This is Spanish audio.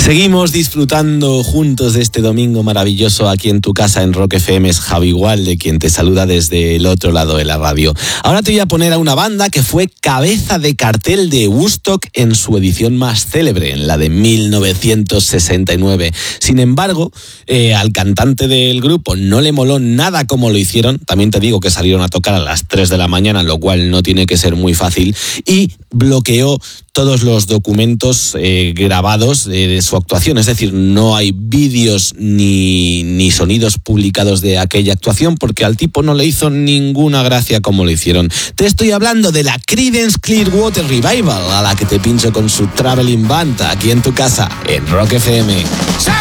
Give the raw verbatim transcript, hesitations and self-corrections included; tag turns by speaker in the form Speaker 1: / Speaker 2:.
Speaker 1: Seguimos disfrutando juntos de este domingo maravilloso aquí en tu casa en Rock F M. Es Javi Gualde quien te saluda desde el otro lado de la radio. Ahora te voy a poner a una banda que fue cabeza de cartel de Woodstock en su edición más célebre, en la de mil novecientos sesenta y nueve. Sin embargo, eh, al cantante del grupo no le moló nada como lo hicieron. También te digo que salieron a tocar a las tres de la mañana, lo cual no tiene que ser muy fácil, y bloqueó todos los documentos eh, grabados de, de su actuación. Es decir, no hay vídeos ni, ni sonidos publicados de aquella actuación porque al tipo no le hizo ninguna gracia como lo hicieron. Te estoy hablando de la Creedence Clearwater Revival, a la que te pincho con su Traveling Band aquí en tu casa en Rock F M.